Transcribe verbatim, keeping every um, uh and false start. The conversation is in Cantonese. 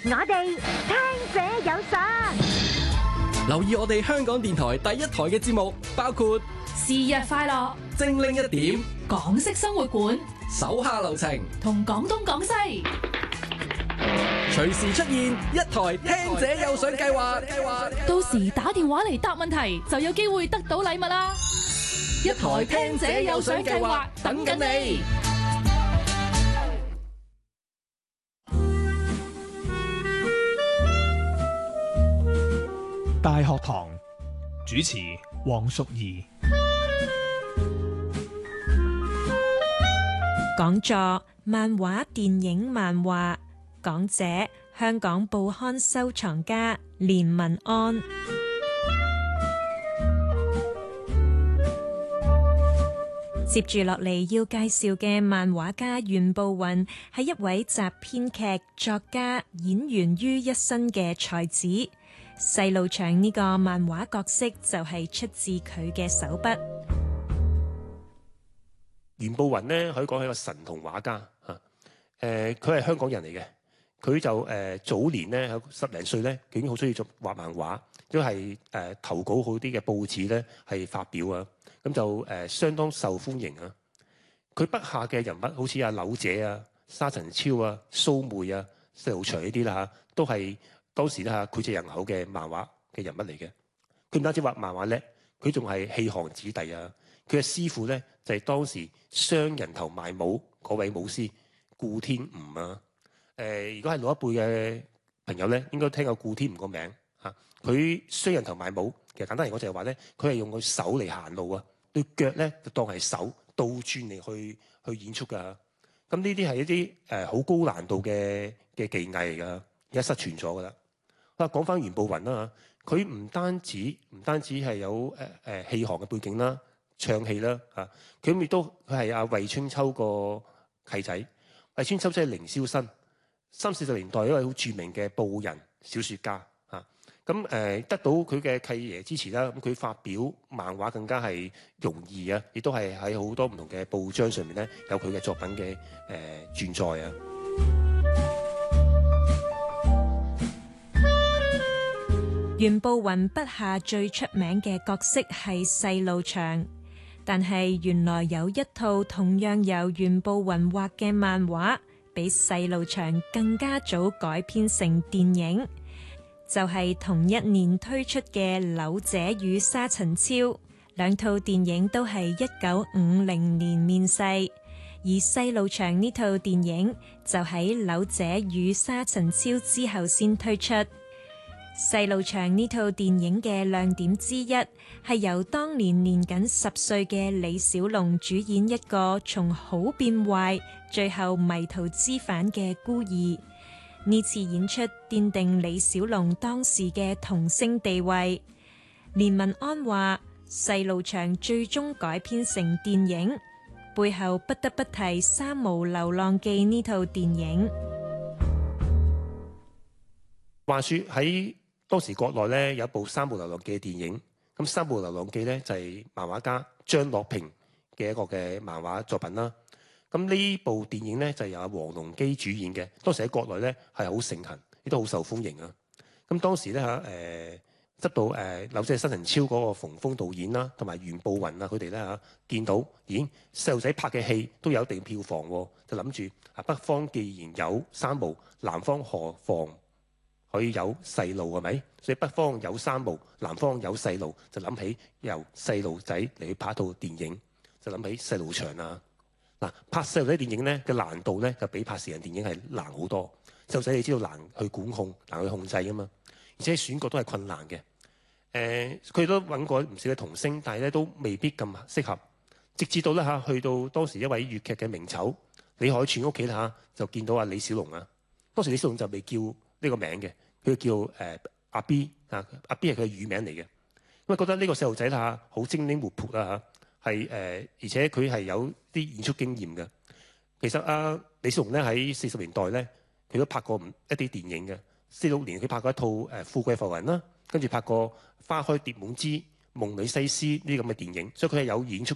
我哋聽者有賞。 留意我哋香港電台第一台嘅節目，包括是日快樂、 精靈一點、 港式生活館、 手下留情同廣東廣西。 隨時出現一台聽者有賞計劃，計劃到時打電話嚟答問題，就有機會得到禮物啦！一台聽者有賞計劃等緊你。 大學堂主持黃淑儀。 講座漫畫、電影、漫畫，講者香港報刊收藏家連文安。接住落嚟要介紹嘅漫畫家袁步雲係一位集編劇、作家、演員於一身嘅才子。細路祥呢個漫畫角色就係出自佢嘅手筆。 袁步雲咧，可以講係一個神童畫家嚇。誒，佢係香港人嚟嘅。佢就誒、呃、早年咧，有十零歲咧，佢已經好中意做畫漫畫，都係誒、呃、投稿好啲嘅報紙咧，係發表啊。咁就誒、呃、相當受歡迎啊。佢筆下嘅人物好似阿柳姐啊、沙塵超啊、蘇妹啊、細路祥呢啲啦嚇，都係當時咧嚇膾炙人口嘅漫畫嘅人物嚟嘅。佢唔單止畫漫畫叻，佢仲係戲行子弟啊。佢嘅師傅咧就係、是、當時雙人頭賣武嗰位武師顧天吳啊。誒、呃，如果係老一輩嘅朋友咧，應該聽過顧天吳個名嚇。佢、啊、雙人頭賣武，其實簡單嚟講就係話咧，佢係用個手嚟行路啊，對腳咧就當係手倒轉嚟去去演出㗎。咁呢啲係一啲誒好高難度嘅嘅技藝嚟㗎，而家失傳咗㗎啦。啊，講翻袁步雲啦嚇，佢唔單止唔單止係有誒誒戲行嘅背景啦。唱戲啦嚇，佢亦都佢係阿惠春秋個契仔。惠春秋即係凌霄新，三四十年代一位好著名嘅報人小説家嚇。咁誒得到佢嘅契爺支持啦，咁佢發表漫畫更加係容易啊，亦都係喺好多唔同嘅報章上面咧有佢嘅作品嘅誒轉載啊。 袁步雲筆下最出名嘅角色係細路祥。但係原來有一套同樣由袁步雲畫嘅漫畫，比細路祥更加早改編成電影，就係、是、同一年推出嘅《柳姐與沙塵超》。兩套電影都係一九五零年面世，而細路祥呢套電影就喺《柳姐與沙塵超》之後先推出。細路祥呢套電影嘅亮點之一係由當年年僅十歲嘅李小龍主演一個從好變壞，最後迷途知返嘅孤兒。呢次演出奠定李小龍當時嘅童星地位。連文安話：細路祥最終改編成電影，背後不得不提《三毛流浪記》呢套電影。 話說喺當時國內咧有一部《三毛流浪記》嘅電影，咁《三毛流浪記》咧就係漫畫家張樂平嘅一個嘅漫畫作品啦。咁呢部電影咧就由阿黃龍基主演嘅，當時喺國內咧係好盛行，亦都好受歡迎啊。咁當時咧嚇誒執到誒柳姐新人超嗰個馮峰導演啦，同埋袁步雲啊佢哋咧嚇見到，咦細路仔拍嘅戲都有一定票房喎，就諗住啊北方既然有三毛，南方何妨可以有細路係咪？所以北方有三毛，南方有細路，就諗起由細路仔嚟去拍一套電影，就諗起細路祥啊！嗱，拍細路仔電影咧嘅難度咧就比拍成人電影係難好多。細路仔你知道難去管控、難去控制㗎嘛，而且選角都係困難嘅。誒、呃，佢都揾過唔少嘅童星，但係咧都未必咁適合。直至到咧嚇去到當時一位粵劇嘅名丑李海泉屋企啦嚇，就見到阿李小龍啊。當時李小龍就未叫呢個名嘅。佢叫誒、呃、阿 B 啊，阿 B 係佢嘅乳名嚟嘅，因為覺得呢個細路仔啦好精靈活潑啊嚇，係誒、呃、而且佢係有啲演出經驗嘅。其實阿、啊、李小龍咧喺四十年代咧，佢都拍過唔一啲電影嘅。四六年佢拍過一套誒《富貴浮雲》啦，跟住拍過《花開蝶滿枝》《夢裏西施》呢啲咁嘅電影，所以佢係有演出